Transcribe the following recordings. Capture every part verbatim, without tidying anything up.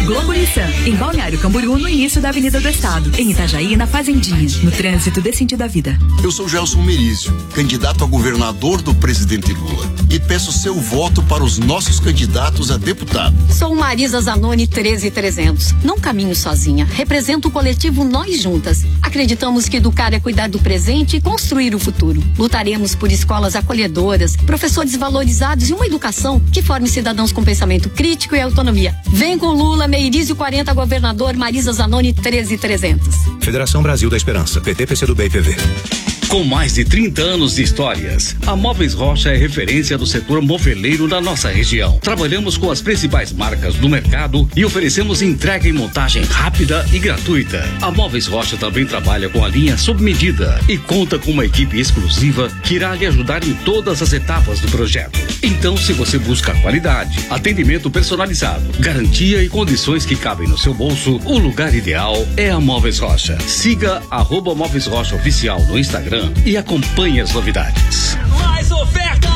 Globo Nissan, em Balneário Camboriú, no início da Avenida do Estado. Em Itajaí, na Fazendinha. No trânsito dê sentido à vida. Eu sou Gelson Merizio, candidato a governador do presidente Lula. E peço seu voto para os nossos candidatos a deputado. Sou Marisa Zanoni treze mil e trezentos. Não caminho sozinha. Represento o coletivo Nós Juntas. Acreditamos que educar é cuidar do presente e construir o futuro. Lutaremos por escolas acolhedoras, professores valorizados e uma educação que forme cidadãos com pensamento crítico e autonomia. Vem com Lula, Merizio quarenta, governador, Marisa Zanoni treze mil e trezentos. Federação Brasil da Esperança, P T, P C do B e P V. Com mais de trinta anos de histórias, a Móveis Rocha é referência do setor moveleiro da nossa região. Trabalhamos com as principais marcas do mercado e oferecemos entrega e montagem rápida e gratuita. A Móveis Rocha também trabalha com a linha sob medida e conta com uma equipe exclusiva que irá lhe ajudar em todas as etapas do projeto. Então, se você busca qualidade, atendimento personalizado, garantia e condições que cabem no seu bolso, o lugar ideal é a Móveis Rocha. Siga arroba Móveis Rocha Oficial no Instagram e acompanhe as novidades. Mais ofertas!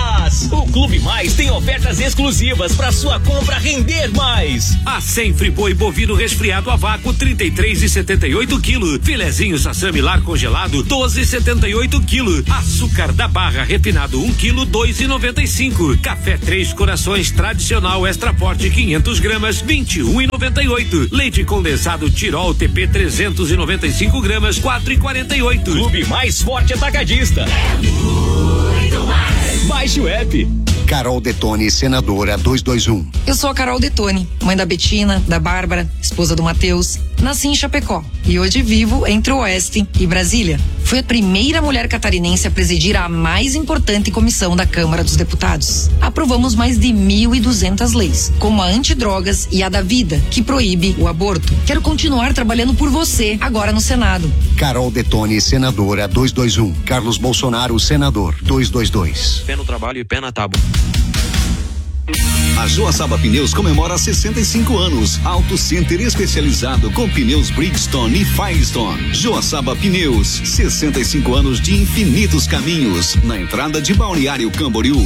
O Clube Mais tem ofertas exclusivas para sua compra render mais. A Sempre Boi bovino resfriado a vácuo trinta e três e setenta e oito quilos. Filezinho Sassami lar congelado doze e setenta e oito quilos. Açúcar da Barra refinado um quilo dois e noventa e cinco. Café Três Corações tradicional extra forte quinhentas gramas vinte e um e noventa e oito. Leite condensado Tirol T P trezentos e noventa e cinco gramas quatro e quarenta e oito. Clube Mais Forte Atacadista. É muito mais. Baixe o app. Carol Detone, senadora duzentos e vinte e um. Eu sou a Carol Detone, mãe da Betina, da Bárbara, esposa do Matheus. Nasci em Chapecó e hoje vivo entre o Oeste e Brasília. Fui a primeira mulher catarinense a presidir a mais importante comissão da Câmara dos Deputados. Aprovamos mais de mil e duzentas leis, como a antidrogas e a da vida, que proíbe o aborto. Quero continuar trabalhando por você, agora no Senado. Carol Detone, senadora duzentos e vinte e um. Carlos Bolsonaro, senador duzentos e vinte e dois. Pé no trabalho e pé na tábua. A Joaçaba Pneus comemora sessenta e cinco anos. Auto Center especializado com pneus Bridgestone e Firestone. Joaçaba Pneus, sessenta e cinco anos de infinitos caminhos. Na entrada de Balneário Camboriú.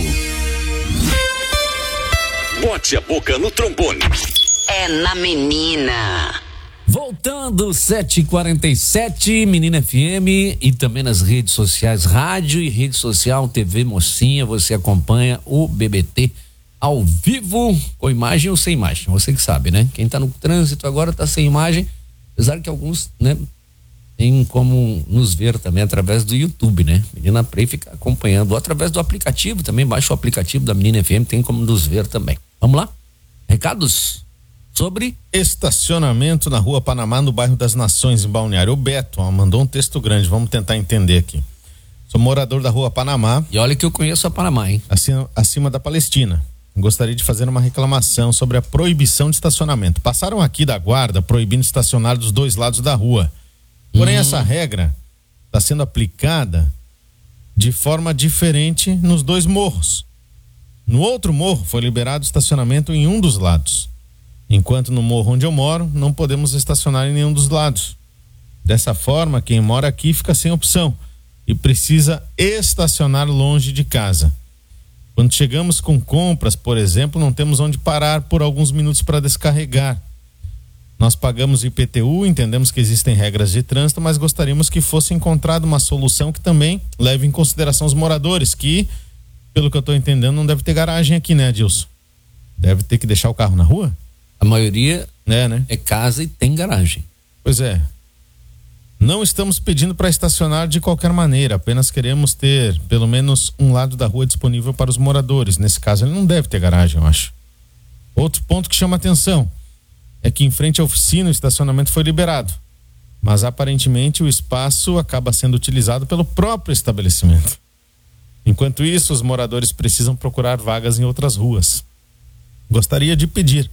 Bote a boca no trombone. É na menina. Voltando, sete e quarenta e sete, Menina F M e também nas redes sociais, rádio e rede social, T V Mocinha, você acompanha o B B T ao vivo, com imagem ou sem imagem, você que sabe, né? Quem tá no trânsito agora tá sem imagem, apesar que alguns, né, tem como nos ver também através do YouTube, né? Menina Prey fica acompanhando, ou através do aplicativo também, baixa o aplicativo da Menina F M, tem como nos ver também. Vamos lá? Recados sobre estacionamento na Rua Panamá, no bairro das Nações, em Balneário. O Beto ó, mandou um texto grande, vamos tentar entender aqui. Sou morador da Rua Panamá. E olha que eu conheço a Panamá, hein? Acima, acima da Palestina. Gostaria de fazer uma reclamação sobre a proibição de estacionamento. Passaram aqui da guarda proibindo estacionar dos dois lados da rua. Porém, hum. essa regra está sendo aplicada de forma diferente nos dois morros. No outro morro foi liberado estacionamento em um dos lados. Enquanto no morro onde eu moro, não podemos estacionar em nenhum dos lados. Dessa forma, quem mora aqui fica sem opção e precisa estacionar longe de casa. Quando chegamos com compras, por exemplo, não temos onde parar por alguns minutos para descarregar. Nós pagamos I P T U, entendemos que existem regras de trânsito, mas gostaríamos que fosse encontrada uma solução que também leve em consideração os moradores, que, pelo que eu estou entendendo, não deve ter garagem aqui, né, Adilson? Deve ter que deixar o carro na rua? A maioria é, né? é casa e tem garagem. Pois é. Não estamos pedindo para estacionar de qualquer maneira, apenas queremos ter pelo menos um lado da rua disponível para os moradores. Nesse caso, ele não deve ter garagem, eu acho. Outro ponto que chama atenção é que em frente à oficina o estacionamento foi liberado, mas aparentemente o espaço acaba sendo utilizado pelo próprio estabelecimento. Enquanto isso, os moradores precisam procurar vagas em outras ruas. Gostaria de pedir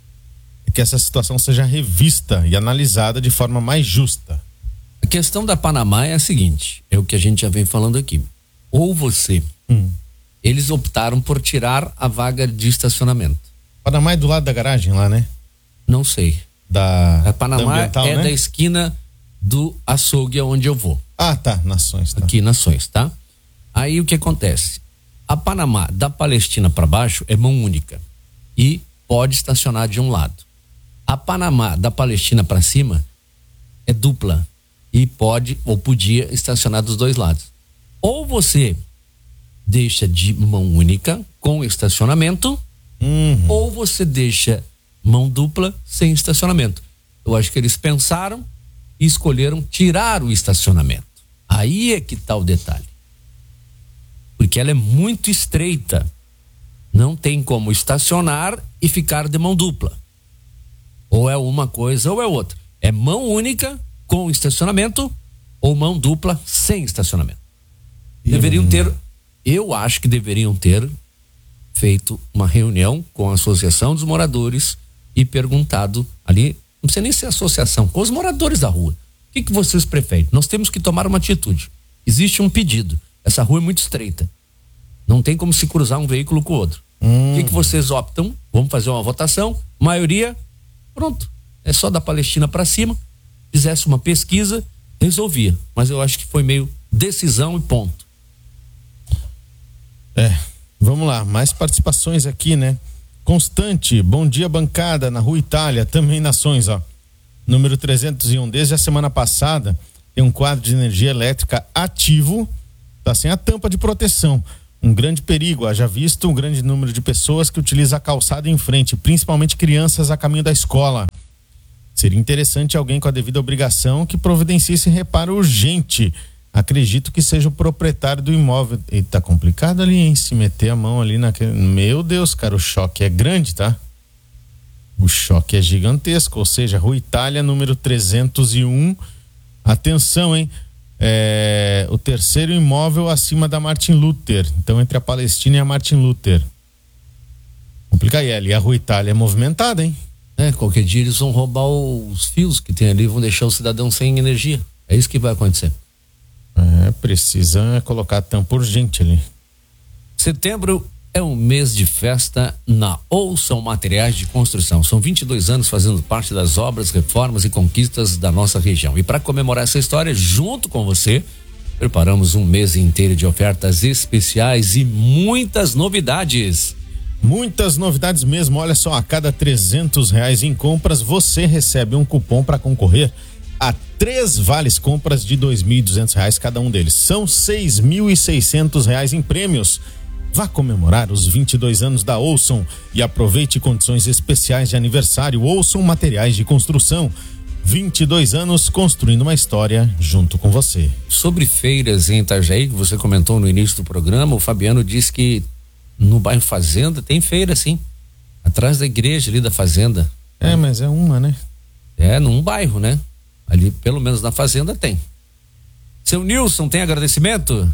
que essa situação seja revista e analisada de forma mais justa. A questão da Panamá é a seguinte, é o que a gente já vem falando aqui. Ou você, hum. eles optaram por tirar a vaga de estacionamento. Panamá é do lado da garagem lá, né? Não sei. Da a Panamá da é né? da esquina do açougue onde eu vou. Ah, tá, Nações. Tá. Aqui, Nações, tá? Aí o que acontece? A Panamá da Palestina para baixo é mão única e pode estacionar de um lado. A Panamá, da Palestina para cima, é dupla. E pode ou podia estacionar dos dois lados. Ou você deixa de mão única com estacionamento, uhum. ou você deixa mão dupla sem estacionamento. Eu acho que eles pensaram e escolheram tirar o estacionamento. Aí é que tá o detalhe. Porque ela é muito estreita. Não tem como estacionar e ficar de mão dupla. Ou é uma coisa ou é outra. É mão única com estacionamento ou mão dupla sem estacionamento. E deveriam hum. ter, eu acho que deveriam ter feito uma reunião com a Associação dos Moradores e perguntado ali, não precisa nem ser associação, com os moradores da rua. O que, que vocês preferem? Nós temos que tomar uma atitude. Existe um pedido. Essa rua é muito estreita. Não tem como se cruzar um veículo com o outro. Hum. O que, que vocês optam? Vamos fazer uma votação. Maioria, pronto. É só da Palestina para cima. Fizesse uma pesquisa, resolvia. Mas eu acho que foi meio decisão e ponto. É, vamos lá. Mais participações aqui, né? Constante, bom dia bancada, na Rua Itália, também Nações, ó. Número trezentos e um, desde a semana passada, tem um quadro de energia elétrica ativo, tá sem a tampa de proteção. Um grande perigo, haja visto um grande número de pessoas que utiliza a calçada em frente, principalmente crianças a caminho da escola. Seria interessante alguém com a devida obrigação que providencie esse reparo urgente. Acredito que seja o proprietário do imóvel. E tá complicado ali, hein? Se meter a mão ali naquele... Meu Deus, cara, o choque é grande, tá? O choque é gigantesco, ou seja, Rua Itália, número trezentos e um. Atenção, hein? É, o terceiro imóvel acima da Martin Luther. Então, entre a Palestina e a Martin Luther. Complica aí, ali. A Rua Itália é movimentada, hein? É, qualquer dia eles vão roubar os fios que tem ali, vão deixar o cidadão sem energia. É isso que vai acontecer. É, precisa colocar a tampa urgente ali. Setembro é um mês de festa na Ouçam Materiais de Construção. São vinte e dois anos fazendo parte das obras, reformas e conquistas da nossa região. E para comemorar essa história, junto com você, preparamos um mês inteiro de ofertas especiais e muitas novidades. Muitas novidades mesmo. Olha só, a cada trezentos reais em compras, você recebe um cupom para concorrer a três vales compras de dois mil e duzentos reais cada um deles. São seis mil e seiscentos reais em prêmios. Vá comemorar os vinte e dois anos da Ouçam e aproveite condições especiais de aniversário. Ouçam Materiais de Construção. vinte e dois anos construindo uma história junto com você. Sobre feiras em Itajaí, que você comentou no início do programa, o Fabiano disse que no bairro Fazenda tem feira, sim. Atrás da igreja ali da Fazenda. É, mas é uma, né? É, num bairro, né? Ali, pelo menos na Fazenda, tem. Seu Nilson, tem agradecimento?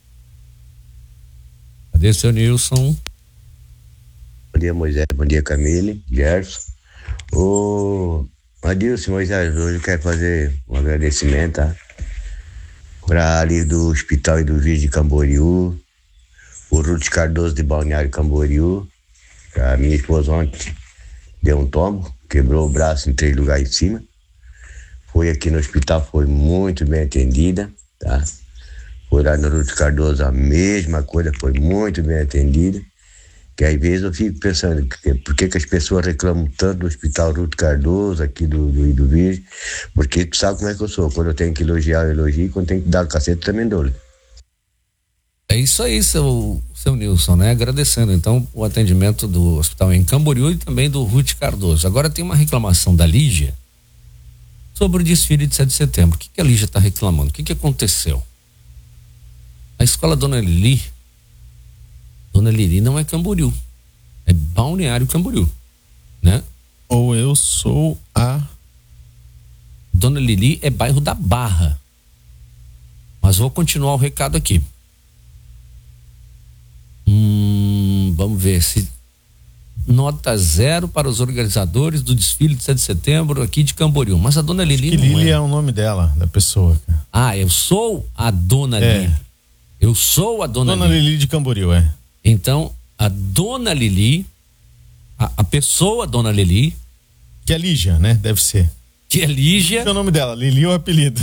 Cadê seu Nilson? Bom dia, Moisés. Bom dia, Camille, Gerson. Ô, Adilson, Moisés, hoje eu quero fazer um agradecimento, tá? Pra ali do Hospital e do Vídeo de Camboriú, o Ruth Cardoso de Balneário Camboriú, a minha esposa ontem deu um tombo, quebrou o braço em três lugares em cima. Foi aqui no hospital, foi muito bem atendida, tá? Foi lá no Ruth Cardoso a mesma coisa, foi muito bem atendida. Que às vezes eu fico pensando, por que que as pessoas reclamam tanto do Hospital Ruth Cardoso, aqui do, do, do Virgem? Porque tu sabe como é que eu sou, quando eu tenho que elogiar, eu elogio, quando tenho que dar o cacete, também dou. É isso aí, seu, seu Nilson, né? Agradecendo, então, o atendimento do hospital em Camboriú e também do Ruth Cardoso. Agora tem uma reclamação da Lígia sobre o desfile de sete de setembro. O que que a Lígia está reclamando? O que que aconteceu? A escola Dona Lili, Dona Lili não é Camboriú, é Balneário Camboriú, né? Ou eu sou a... Dona Lili é bairro da Barra. Mas vou continuar o recado aqui. Hum, vamos ver se... Nota zero para os organizadores do desfile de sete de setembro aqui de Camboriú. Mas a Dona Lili que não Lili é. é o nome dela, da pessoa. Ah, eu sou a Dona É. Lili. Eu sou a Dona, Dona Lili. Lili de Camboriú, é. Então, a Dona Lili, a, a pessoa Dona Lili, que é Lígia, né? Deve ser. Que é Lígia. Esse é o nome dela, Lili é o apelido.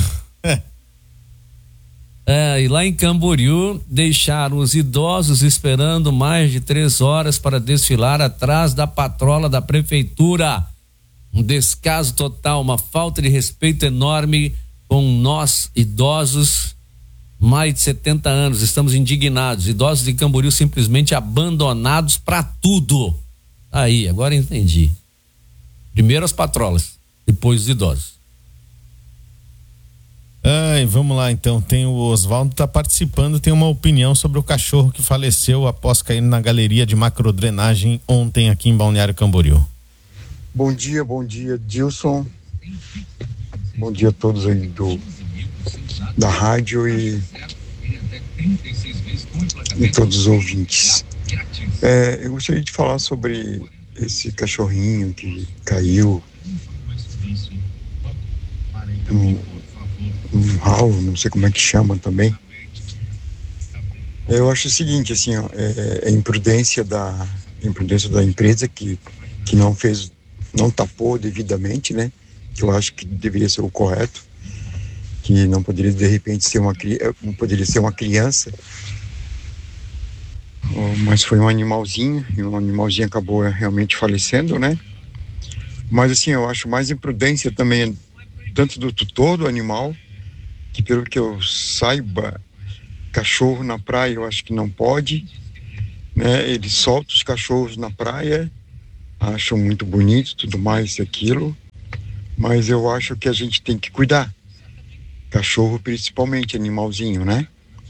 É, e lá em Camboriú deixaram os idosos esperando mais de três horas para desfilar atrás da patrola da prefeitura. Um descaso total, uma falta de respeito enorme com nós, idosos, mais de setenta anos, estamos indignados. Idosos de Camboriú simplesmente abandonados para tudo. Aí, agora entendi. Primeiro as patrolas, depois os idosos. Ai, vamos lá então, tem o Oswaldo tá participando, tem uma opinião sobre o cachorro que faleceu após cair na galeria de macrodrenagem ontem aqui em Balneário Camboriú. Bom dia, bom dia, Dilson. Bom dia a todos aí do da rádio e, e todos os ouvintes. É, eu gostaria de falar sobre esse cachorrinho que caiu um, um ralo, não sei como é que chama também. Eu acho o seguinte, assim, ó, é, é imprudência da imprudência da empresa que, que não fez, não tapou devidamente, né? Que eu acho que deveria ser o correto, que não poderia de repente ser uma não poderia ser uma criança, mas foi um animalzinho e um animalzinho acabou realmente falecendo, né? Mas assim, eu acho mais imprudência também tanto do tutor do animal, que pelo que eu saiba, cachorro na praia eu acho que não pode, né? Ele solta os cachorros na praia, acham muito bonito, tudo mais e aquilo, mas eu acho que a gente tem que cuidar. Cachorro principalmente, animalzinho, né?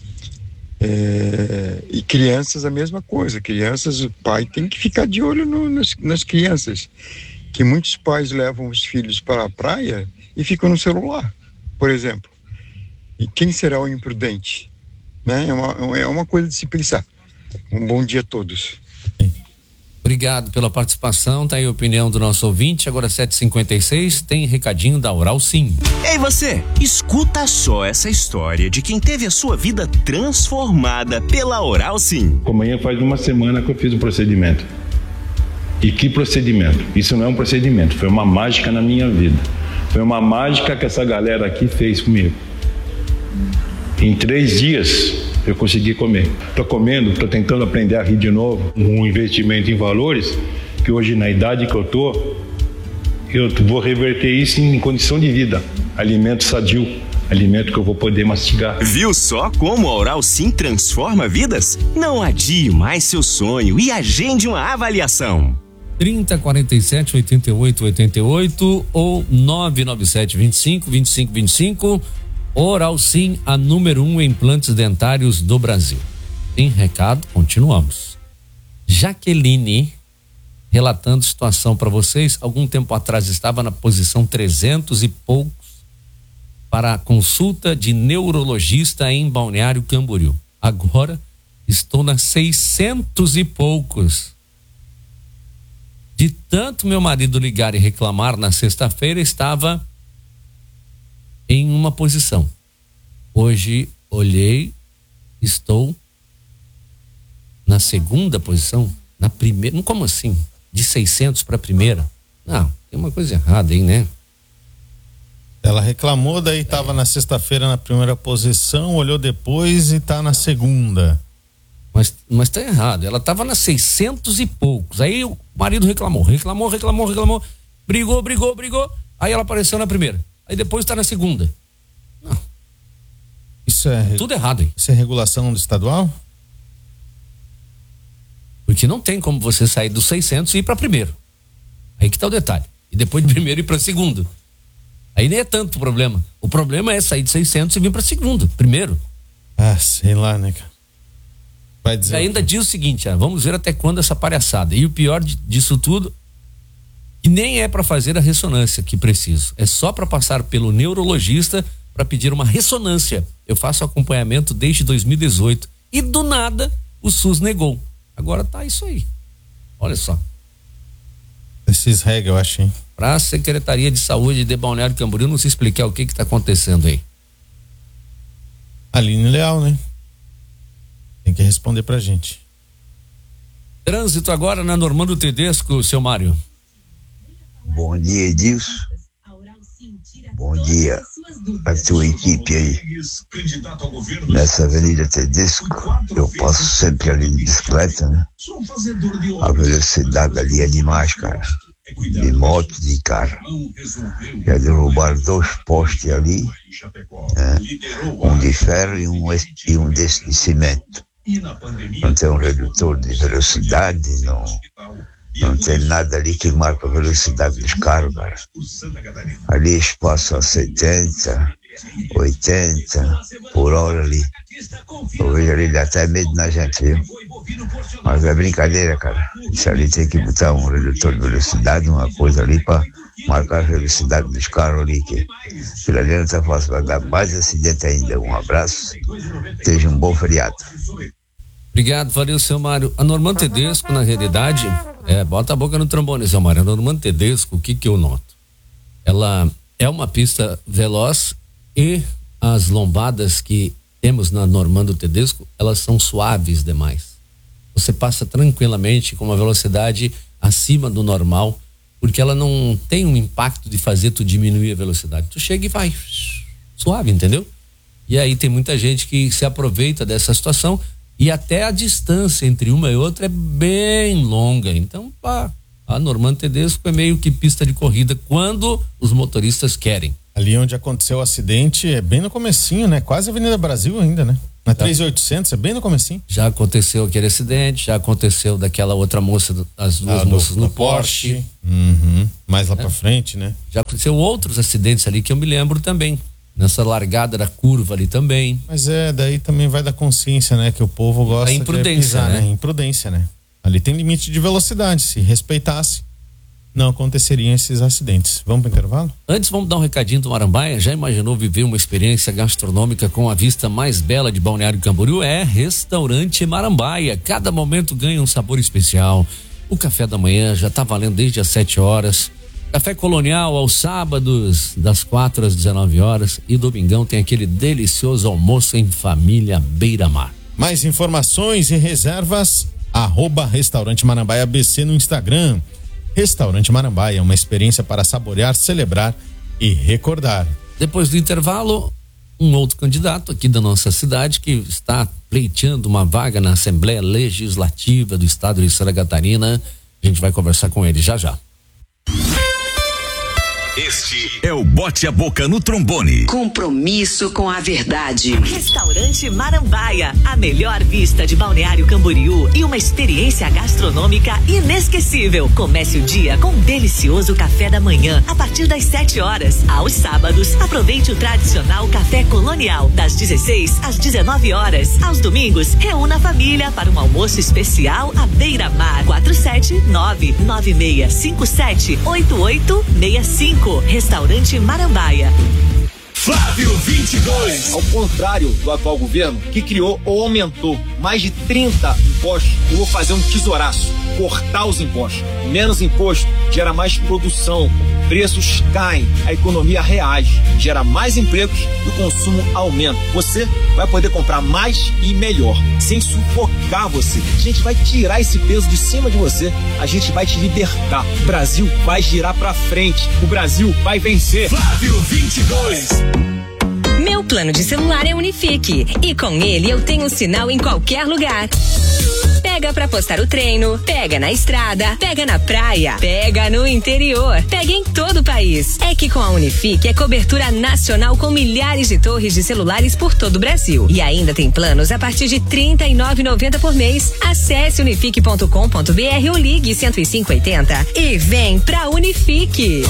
É, e crianças a mesma coisa. Crianças, o pai tem que ficar de olho no, nas, nas crianças. Que muitos pais levam os filhos para a praia e ficam no celular, por exemplo. E quem será o imprudente? Né? É, uma, é uma coisa de se pensar. Um bom dia a todos. Obrigado pela participação, tá aí a opinião do nosso ouvinte. Agora sete e cinquenta e seis, tem recadinho da Oral Sim. Ei você, escuta só essa história de quem teve a sua vida transformada pela Oral Sim. Amanhã faz uma semana que eu fiz o procedimento. E que procedimento? Isso não é um procedimento, foi uma mágica na minha vida. Foi uma mágica que essa galera aqui fez comigo. Em três dias eu consegui comer. Tô comendo, tô tentando aprender a rir de novo. Um investimento em valores, que hoje na idade que eu tô, eu vou reverter isso em condição de vida. Alimento sadio, alimento que eu vou poder mastigar. Viu só como a Oral Sim transforma vidas? Não adie mais seu sonho e agende uma avaliação. trinta, quarenta e sete, oitenta e oito, oitenta e oito ou nove nove sete, vinte e cinco, vinte e cinco, vinte e cinco. Oral Sim, a número um em implantes dentários do Brasil. Tem recado, continuamos. Jaqueline, relatando situação para vocês, algum tempo atrás estava na posição trezentos e poucos para a consulta de neurologista em Balneário Camboriú. Agora estou na seiscentos e poucos. De tanto meu marido ligar e reclamar na sexta-feira, estava em uma posição. Hoje olhei, estou na segunda posição, na primeira. Como assim? De seiscentos para a primeira? Não, tem uma coisa errada aí, né? Ela reclamou, daí estava é. na sexta-feira na primeira posição, olhou depois e está na segunda. Mas, mas tá errado, ela estava nas seiscentos e poucos. Aí o marido reclamou, reclamou, reclamou, reclamou, brigou, brigou, brigou. Aí ela apareceu na primeira. Aí depois está na segunda. Não. Isso é tudo errado aí. Isso é regulação do estadual? Porque não tem como você sair dos seiscentos e ir para primeiro. Aí que tá o detalhe. E depois de primeiro ir para segundo. Aí nem é tanto o problema. O problema é sair de seiscentos e vir para segundo, primeiro. Ah, sei lá, né, cara. Vai dizer. E ainda diz o seguinte, ah, vamos ver até quando essa palhaçada. E o pior disso tudo, que nem é para fazer a ressonância que preciso, é só para passar pelo neurologista para pedir uma ressonância. Eu faço acompanhamento desde dois mil e dezoito e do nada o SUS negou. Agora tá isso aí. Olha só. Esses regras, eu acho, hein? Para a Secretaria de Saúde de Balneário Camboriú não se explicar o que que tá acontecendo aí. Aline Leal, né? Tem que responder pra gente. Trânsito agora na Normando Tedesco, seu Mário. Bom dia, Edilson. Bom dia a tua equipe aí. Nessa Avenida Tedesco, eu passo sempre ali de bicicleta, né? A velocidade ali é demais, cara. de moto, de carro. Já derrubaram dois postes ali, né? Um de ferro e um, e um desse de cimento. Não tem um redutor de velocidade, não, não tem nada ali que marca a velocidade dos carros, cara. Ali espaço a setenta, oitenta por hora ali. Eu vejo ali, dá até medo na gente, viu? Mas é brincadeira, cara. Isso ali tem que botar um redutor de velocidade, uma coisa ali para marcar a velocidade dos carros ali, que aquilo ali não tá fácil, vai dar mais acidente ainda. Um abraço, seja um bom feriado. Obrigado, valeu, seu Mário. A Normand Tedesco, na realidade, é, bota a boca no trombone, seu Mário. A Normand Tedesco, o que que eu noto? Ela é uma pista veloz e as lombadas que temos na Normando Tedesco, elas são suaves demais. Você passa tranquilamente com uma velocidade acima do normal, porque ela não tem um impacto de fazer tu diminuir a velocidade. Tu chega e vai suave, entendeu? E aí tem muita gente que se aproveita dessa situação e até a distância entre uma e outra é bem longa. Então, pá, a Normando Tedesco é meio que pista de corrida quando os motoristas querem. Ali onde aconteceu o acidente é bem no comecinho, né? Quase Avenida Brasil ainda, né? Na três mil e oitocentos, é bem no comecinho. Já aconteceu aquele acidente, já aconteceu daquela outra moça, as duas ah, moças no, no Porsche. Porsche. Uhum. Mais lá é. pra frente, né? Já aconteceu outros acidentes ali que eu me lembro também. Nessa largada da curva ali também. Mas é, daí também vai da consciência, né? Que o povo gosta a imprudência, de pisar, né? né? Imprudência, né? Ali tem limite de velocidade, se respeitasse, não aconteceriam esses acidentes. Vamos para o intervalo? Antes, vamos dar um recadinho do Marambaia. Já imaginou viver uma experiência gastronômica com a vista mais bela de Balneário Camboriú? É Restaurante Marambaia. Cada momento ganha um sabor especial. O café da manhã já está valendo desde as sete horas. Café colonial aos sábados, das quatro às dezenove horas. E domingão tem aquele delicioso almoço em família Beira-Mar. Mais informações e reservas, arroba Restaurante Marambaia B C no Instagram. Restaurante Marambaia, uma experiência para saborear, celebrar e recordar. Depois do intervalo, um outro candidato aqui da nossa cidade que está pleiteando uma vaga na Assembleia Legislativa do Estado de Santa Catarina. A gente vai conversar com ele já já. Este é o Bote a Boca no Trombone. Compromisso com a verdade. Restaurante Marambaia, a melhor vista de Balneário Camboriú e uma experiência gastronômica inesquecível. Comece o dia com um delicioso café da manhã a partir das sete horas. Aos sábados, aproveite o tradicional café colonial das dezesseis às dezenove horas. Aos domingos, reúna a família para um almoço especial à Beira-Mar. quatro sete nove nove seis cinco sete oito oito seis cinco. Restaurante Marambaia. Flávio vinte e dois. Ao contrário do atual governo, que criou ou aumentou mais de trinta impostos, eu vou fazer um tesouraço, cortar os impostos. Menos imposto gera mais produção, preços caem, a economia reage, gera mais empregos e o consumo aumenta. Você vai poder comprar mais e melhor, sem sufocar você. A gente vai tirar esse peso de cima de você, a gente vai te libertar. O Brasil vai girar pra frente, o Brasil vai vencer. Flávio vinte e dois. Meu plano de celular é Unifique e com ele eu tenho sinal em qualquer lugar. Pega pra postar o treino, pega na estrada, pega na praia, pega no interior, pega em todo o país. É que com a Unifique é cobertura nacional com milhares de torres de celulares por todo o Brasil. E ainda tem planos a partir de trinta e nove reais e noventa centavos por mês. Acesse unifique ponto com ponto b r ou ligue cento e cinco oitenta e vem pra Unifique.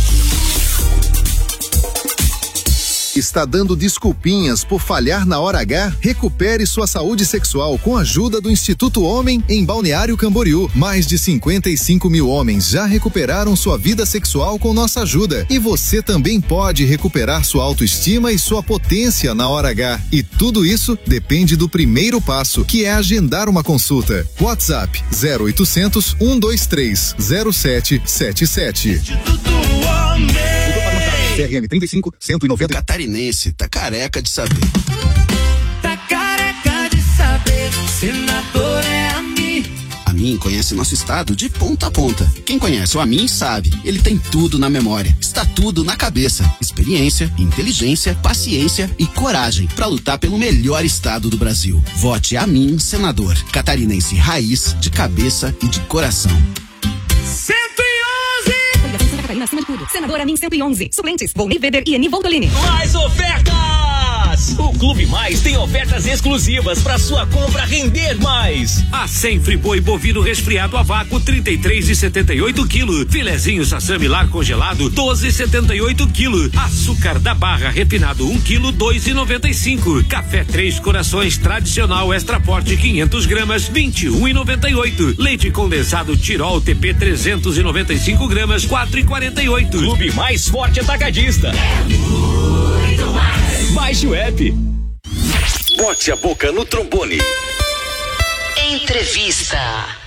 Está dando desculpinhas por falhar na hora H? Recupere sua saúde sexual com a ajuda do Instituto Homem em Balneário Camboriú. Mais de cinquenta e cinco mil homens já recuperaram sua vida sexual com nossa ajuda. E você também pode recuperar sua autoestima e sua potência na hora H. E tudo isso depende do primeiro passo, que é agendar uma consulta. WhatsApp zero oitocentos, um dois três, zero sete sete sete. Instituto Homem. C R M trinta e cinco, cento e noventa. Catarinense tá careca de saber. Tá careca de saber, senador é a mim. A Amin conhece nosso estado de ponta a ponta. Quem conhece o Amin sabe, ele tem tudo na memória, está tudo na cabeça. Experiência, inteligência, paciência e coragem para lutar pelo melhor estado do Brasil. Vote Amin, senador. Catarinense raiz, de cabeça e de coração. cento e onze acima de tudo. Senador Amin cento e onze. Suplentes, Volney Weber e Eni Voltolini. Mais ofertas! O Clube Mais tem ofertas exclusivas para sua compra render mais. A Sempre Boi bovino resfriado a vácuo trinta e três e setenta e oito quilo. Filezinho sassami lar congelado doze e setenta e oito quilo. Açúcar da Barra refinado um quilo dois e noventa e cinco. Café Três Corações tradicional extra forte quinhentos gramas vinte e um e noventa e oito. Leite condensado Tirol T P trezentos e noventa e cinco gramas quatro e quarenta e oito. Clube Mais Forte Atacadista. É muito mais. Baixe o app. Bote a boca no trombone. Entrevista.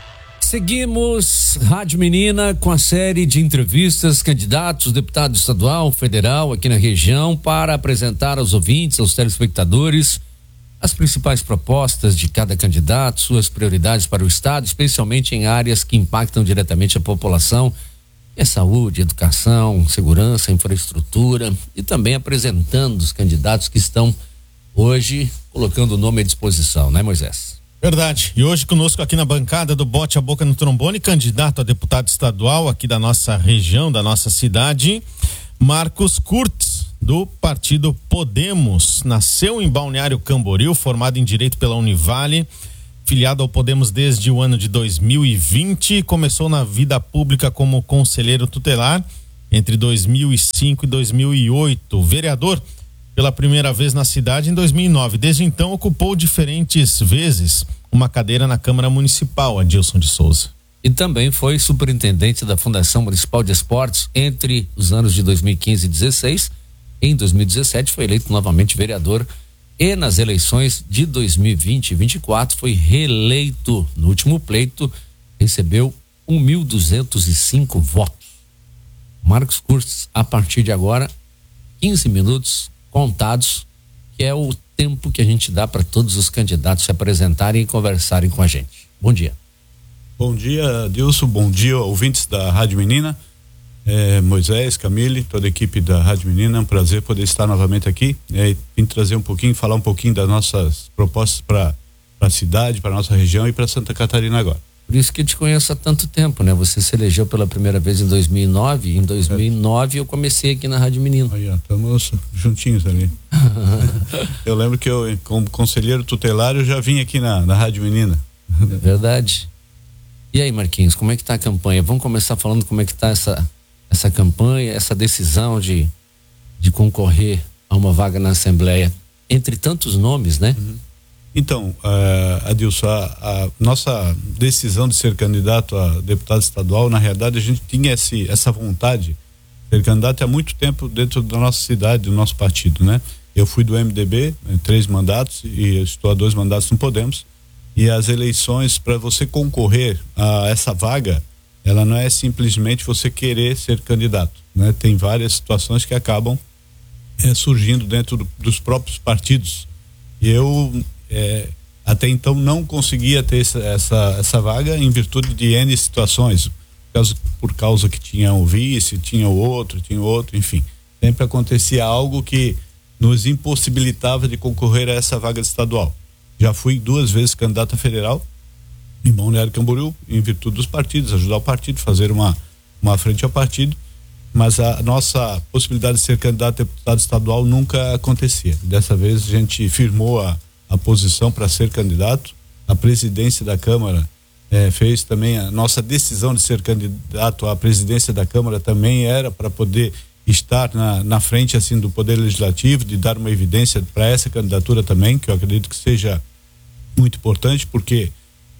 Seguimos Rádio Menina com a série de entrevistas candidatos, deputado estadual, federal aqui na região, para apresentar aos ouvintes, aos telespectadores, as principais propostas de cada candidato, suas prioridades para o estado, especialmente em áreas que impactam diretamente a população, é saúde, educação, segurança, infraestrutura, e também apresentando os candidatos que estão hoje colocando o nome à disposição, né, Moisés? Verdade. E hoje conosco aqui na bancada do Bote a Boca no Trombone, candidato a deputado estadual aqui da nossa região, da nossa cidade, Marcos Kurtz, do partido Podemos. Nasceu em Balneário Camboriú, formado em Direito pela Univale, filiado ao Podemos desde o ano de dois mil e vinte, começou na vida pública como conselheiro tutelar entre dois mil e cinco e dois mil e oito, vereador pela primeira vez na cidade em dois mil e nove. Desde então ocupou diferentes vezes uma cadeira na Câmara Municipal, Adilson de Souza. E também foi superintendente da Fundação Municipal de Esportes entre os anos de dois mil e quinze e dezesseis. Em dois mil e dezessete foi eleito novamente vereador e nas eleições de dois mil e vinte e vinte e quatro foi reeleito. No último pleito recebeu um mil duzentos e cinco votos. Marcos Kurtz, a partir de agora, quinze minutos contados, que é o tempo que a gente dá para todos os candidatos se apresentarem e conversarem com a gente. Bom dia. Bom dia, Adilson. Bom dia, ouvintes da Rádio Menina. É, Moisés, Camille, toda a equipe da Rádio Menina, é um prazer poder estar novamente aqui, é, e vim trazer um pouquinho, falar um pouquinho das nossas propostas para a cidade, para a nossa região e para Santa Catarina agora. Por isso que eu te conheço há tanto tempo, né? Você se elegeu pela primeira vez em dois mil e nove, em dois mil e nove é. eu comecei aqui na Rádio Menina. Aí, ó, estamos juntinhos ali. Eu lembro que eu, como conselheiro tutelar, eu já vim aqui na, na Rádio Menina. É verdade. E aí, Marquinhos, como é que tá a campanha? Vamos começar falando como é que tá essa essa campanha, essa decisão de, de concorrer a uma vaga na Assembleia, entre tantos nomes, né? Uhum. Então, uh, Adilson, a, a nossa decisão de ser candidato a deputado estadual, na realidade a gente tinha esse, essa vontade de ser candidato há muito tempo dentro da nossa cidade, do nosso partido, né? Eu fui do M D B, em três mandatos, e estou há dois mandatos no Podemos, e as eleições, para você concorrer a essa vaga, ela não é simplesmente você querer ser candidato, né? Tem várias situações que acabam é, surgindo dentro do, dos próprios partidos. E eu é, até então não conseguia ter essa, essa, essa vaga em virtude de N situações, por causa, por causa que tinha um vice, tinha o outro, tinha o outro, enfim. Sempre acontecia algo que nos impossibilitava de concorrer a essa vaga estadual. Já fui duas vezes candidato a federal em Balneário Camboriú, em virtude dos partidos, ajudar o partido, fazer uma, uma frente ao partido, mas a nossa possibilidade de ser candidato a deputado estadual nunca acontecia. Dessa vez a gente firmou a, a posição para ser candidato, a presidência da Câmara eh, fez também a nossa decisão de ser candidato à presidência da Câmara também era para poder estar na, na frente assim do Poder Legislativo, de dar uma evidência para essa candidatura também, que eu acredito que seja muito importante, porque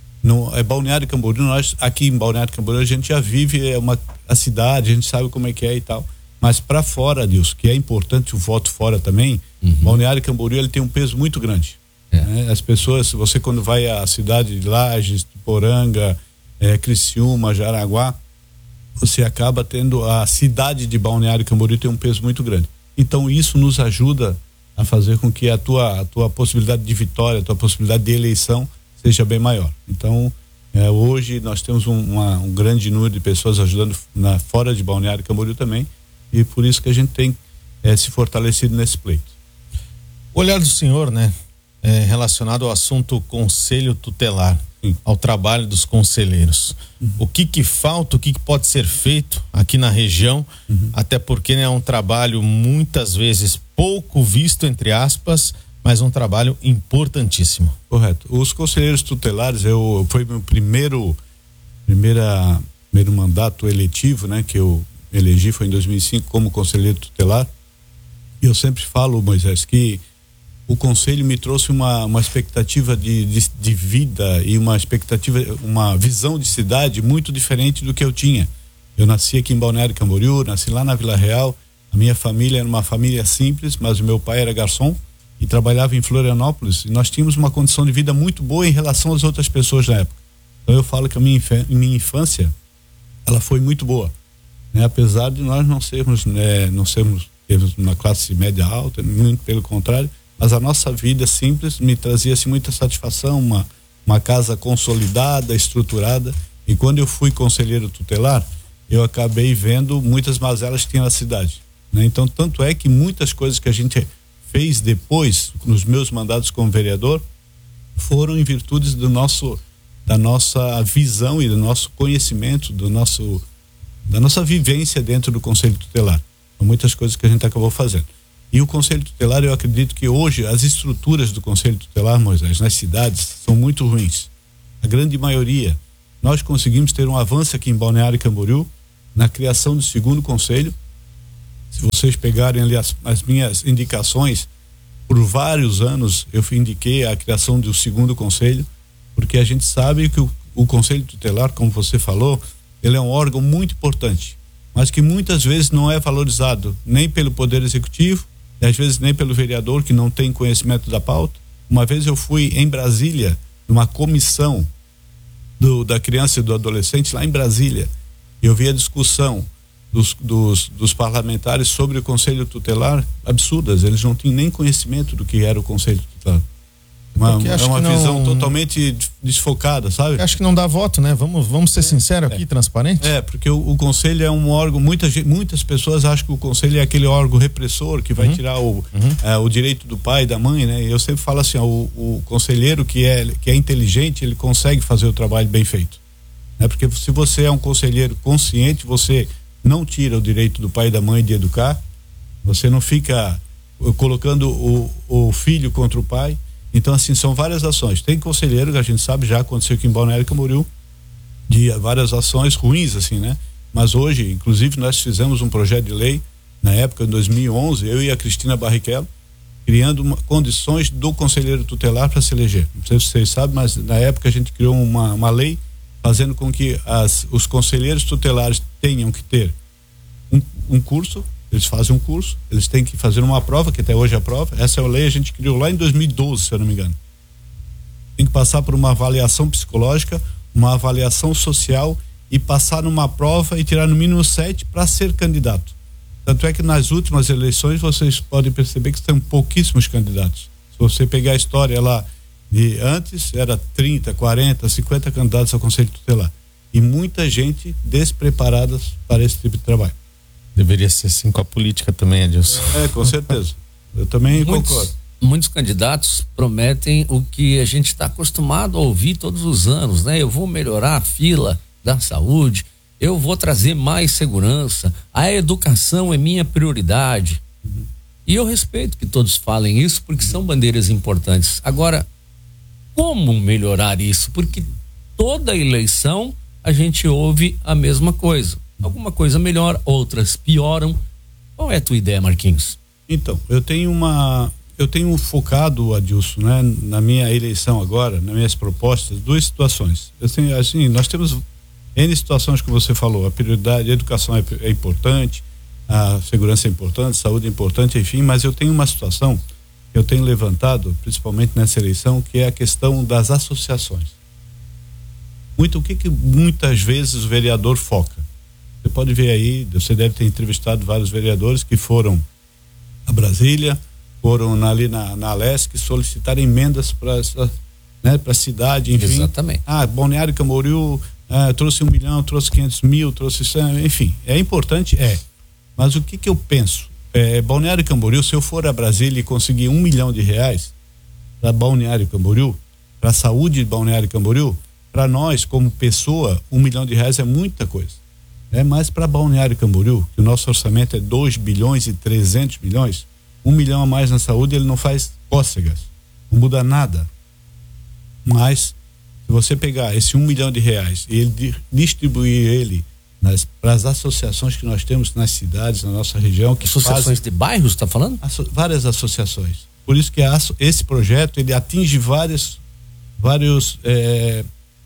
no é Balneário Camboriú, nós aqui em Balneário Camboriú a gente já vive é uma a cidade, a gente sabe como é que é e tal, mas para fora, Deus, que é importante o voto fora também, uhum. Balneário Camboriú ele tem um peso muito grande. É. Né? As pessoas, você quando vai à cidade de Lages, Poranga, é, Criciúma, Jaraguá, você acaba tendo a cidade de Balneário Camboriú tem um peso muito grande. Então isso nos ajuda a fazer com que a tua a tua possibilidade de vitória, a tua possibilidade de eleição seja bem maior. Então, é, hoje nós temos um, uma, um grande número de pessoas ajudando na, fora de Balneário Camboriú também, e por isso que a gente tem é, se fortalecido nesse pleito. O olhar do senhor, né? é, relacionado ao assunto conselho tutelar, Sim. ao trabalho dos conselheiros. Uhum. O que que falta, o que que pode ser feito aqui na região, uhum. até porque né, é um trabalho muitas vezes pouco visto, entre aspas, mas um trabalho importantíssimo. Correto. Os conselheiros tutelares, eu, foi meu primeiro, primeira, primeiro mandato eletivo, né, que eu elegi, foi em dois mil e cinco como conselheiro tutelar. E eu sempre falo, Moisés, que o conselho me trouxe uma, uma expectativa de, de, de vida e uma expectativa, uma visão de cidade muito diferente do que eu tinha. Eu nasci aqui em Balneário Camboriú, nasci lá na Vila Real. A minha família era uma família simples, mas o meu pai era garçom e trabalhava em Florianópolis, e nós tínhamos uma condição de vida muito boa em relação às outras pessoas na época. Então eu falo que a minha, minha infância, ela foi muito boa, né? Apesar de nós não sermos, né, não sermos termos uma classe média alta, muito pelo contrário, mas a nossa vida simples me trazia assim, muita satisfação, uma, uma casa consolidada, estruturada. E quando eu fui conselheiro tutelar, eu acabei vendo muitas mazelas que tinha na cidade, né? Então, tanto é que muitas coisas que a gente fez depois, nos meus mandatos como vereador, foram em virtudes do nosso, da nossa visão e do nosso conhecimento, do nosso, da nossa vivência dentro do Conselho Tutelar. São muitas coisas que a gente acabou fazendo. E o Conselho Tutelar, eu acredito que hoje as estruturas do Conselho Tutelar, Moisés, nas cidades, são muito ruins. A grande maioria. Nós conseguimos ter um avanço aqui em Balneário Camboriú, na criação do segundo conselho. Se vocês pegarem ali as, as minhas indicações, por vários anos eu indiquei a criação do segundo conselho, porque a gente sabe que o, o Conselho Tutelar, como você falou, ele é um órgão muito importante, mas que muitas vezes não é valorizado nem pelo Poder Executivo, e às vezes nem pelo vereador, que não tem conhecimento da pauta. Uma vez eu fui em Brasília, numa comissão do, da criança e do adolescente lá em Brasília, e eu vi a discussão dos, dos, dos parlamentares sobre o Conselho Tutelar absurdas. Eles não tinham nem conhecimento do que era o Conselho Tutelar. Uma, é uma visão não... totalmente desfocada, sabe? Acho que não dá voto, né? Vamos, vamos ser sinceros aqui, é. transparente. É, porque o, o conselho é um órgão, muitas, muitas pessoas acham que o conselho é aquele órgão repressor que vai uhum. tirar o, uhum. é, o direito do pai e da mãe, né? E eu sempre falo assim, ó, o, o conselheiro que é, que é inteligente, ele consegue fazer o trabalho bem feito. Né? Porque se você é um conselheiro consciente, você não tira o direito do pai e da mãe de educar, você não fica colocando o, o filho contra o pai. Então, assim, são várias ações. Tem conselheiro que a gente sabe, já aconteceu aqui em Balneário Camboriú, de várias ações ruins, assim, né? Mas hoje, inclusive, nós fizemos um projeto de lei, na época, em dois mil e onze, eu e a Cristina Barrichello, criando uma, condições do conselheiro tutelar para se eleger. Não sei se vocês sabem, mas na época a gente criou uma, uma lei fazendo com que as, os conselheiros tutelares tenham que ter um, um curso. Eles fazem um curso, eles têm que fazer uma prova, que até hoje é a prova. Essa lei a gente criou lá em dois mil e doze, se eu não me engano. Tem que passar por uma avaliação psicológica, uma avaliação social e passar numa prova e tirar no mínimo sete para ser candidato. Tanto é que nas últimas eleições vocês podem perceber que tem pouquíssimos candidatos. Se você pegar a história lá de antes, era trinta, quarenta, cinquenta candidatos ao Conselho Tutelar. E muita gente despreparada para esse tipo de trabalho. Deveria ser assim com a política também, Adilson. É, com certeza. Eu também muitos, concordo. Muitos candidatos prometem o que a gente está acostumado a ouvir todos os anos, né? Eu vou melhorar a fila da saúde, eu vou trazer mais segurança, a educação é minha prioridade. Uhum. E eu respeito que todos falem isso, porque são bandeiras importantes. Agora, como melhorar isso? Porque toda eleição a gente ouve a mesma coisa. Alguma coisa melhora, outras pioram. Qual é a tua ideia, Marquinhos? Então, eu tenho uma, eu tenho focado, Adilson, né, na minha eleição agora, nas minhas propostas, duas situações. Eu tenho, assim, nós temos N situações que você falou, a prioridade, a educação é, é importante, a segurança é importante, a saúde é importante, enfim, mas eu tenho uma situação que eu tenho levantado, principalmente nessa eleição, que é a questão das associações. Muito, o que que muitas vezes o vereador foca? Você pode ver aí, você deve ter entrevistado vários vereadores que foram a Brasília, foram na, ali na, na Alesc solicitar emendas para né, para a cidade, enfim. Exatamente. Ah, Balneário Camboriú ah, trouxe um milhão, trouxe quinhentos mil, trouxe cem, enfim. É importante? É. Mas o que que eu penso? É, Balneário Camboriú, se eu for a Brasília e conseguir um milhão de reais, para Balneário Camboriú, para a saúde de Balneário Camboriú, para nós como pessoa, um milhão de reais é muita coisa. É, mas para Balneário Camboriú, que o nosso orçamento é dois bilhões e trezentos milhões, um milhão a mais na saúde ele não faz cócegas, não muda nada. Mas se você pegar esse um milhão de reais e ele distribuir ele para as associações que nós temos nas cidades, na nossa região, que associações fazem, de bairros, está falando? Asso, várias associações. Por isso que a, esse projeto ele atinge vários, vários, é,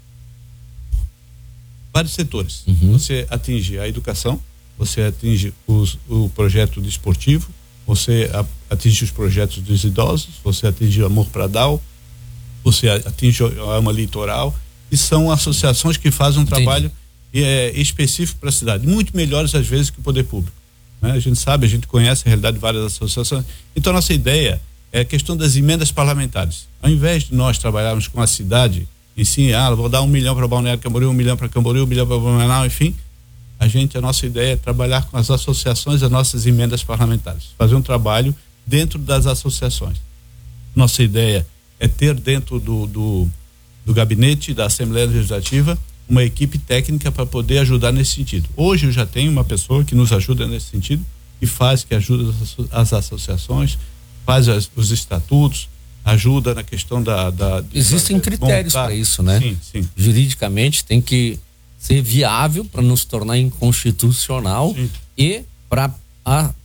vários setores. Uhum. Você atinge a educação, você atinge os, o projeto desportivo, você a, atinge os projetos dos idosos, você atinge o Amor Pradal, você atinge a Alma Litoral, e são associações que fazem um Entendi. trabalho é, específico para a cidade, muito melhores às vezes que o poder público, né? A gente sabe, a gente conhece a realidade de várias associações. Então a nossa ideia é a questão das emendas parlamentares. Ao invés de nós trabalharmos com a cidade em si, ah, vou dar um milhão para Balneário Camboriú, um milhão para Camboriú, um milhão para Blumenau, enfim, a gente, a nossa ideia é trabalhar com as associações, as nossas emendas parlamentares, fazer um trabalho dentro das associações. Nossa ideia é ter dentro do, do, do gabinete da Assembleia Legislativa uma equipe técnica para poder ajudar nesse sentido. Hoje eu já tenho uma pessoa que nos ajuda nesse sentido, que faz, que ajuda as associações, faz as, os estatutos, ajuda na questão da... da de Existem fazer, critérios para isso, né? Sim, sim. Juridicamente tem que ser viável para não se tornar inconstitucional sim. e para